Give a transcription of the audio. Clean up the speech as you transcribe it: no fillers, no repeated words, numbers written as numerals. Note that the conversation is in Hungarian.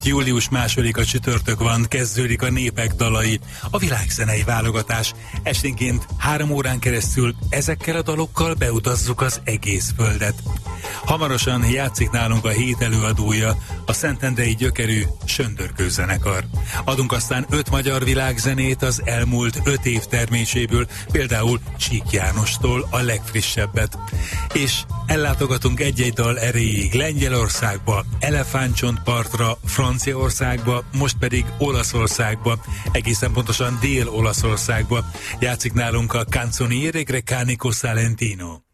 Július 2-a csütörtök van, kezdődik a Népek dalai, a világzenei válogatás. Esténként 3 órán keresztül ezekkel a dalokkal beutazzuk az egész földet. Hamarosan játszik nálunk a hét előadója, a szentendrei gyökerű Söndörkő zenekar. Adunk aztán 5 magyar világzenét az elmúlt 5 év terméséből, például Csík Jánostól a legfrissebbet. És ellátogatunk egy-egy dal erejéig Lengyelországba, Elefántcsontpartra, Franciaországba, most pedig Olaszországba, egészen pontosan Dél-Olaszországba. Játszik nálunk a Canzoniere Grecanico Salentino.